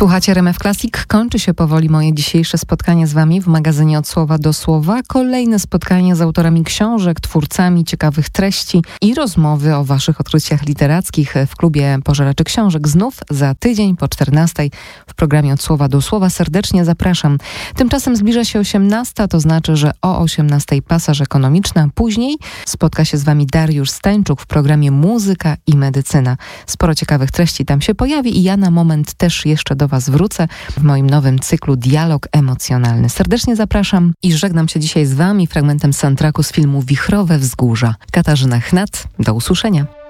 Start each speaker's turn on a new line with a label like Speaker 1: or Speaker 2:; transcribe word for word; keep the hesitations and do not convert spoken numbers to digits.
Speaker 1: Słuchacie R M F Classic. Kończy się powoli moje dzisiejsze spotkanie z Wami w magazynie Od Słowa do Słowa. Kolejne spotkanie z autorami książek, twórcami ciekawych treści i rozmowy o Waszych odkryciach literackich w klubie Pożeraczy Książek. Znów za tydzień po czternastej w programie Od Słowa do Słowa. Serdecznie zapraszam. Tymczasem zbliża się osiemnasta, to znaczy, że o osiemnastej Pasaż Ekonomiczna. Później spotka się z Wami Dariusz Stańczuk w programie Muzyka i Medycyna. Sporo ciekawych treści tam się pojawi i ja na moment też jeszcze do Was wrócę w moim nowym cyklu Dialog Emocjonalny. Serdecznie zapraszam i żegnam się dzisiaj z Wami fragmentem soundtracku z filmu Wichrowe Wzgórza. Katarzyna Chnat, do usłyszenia.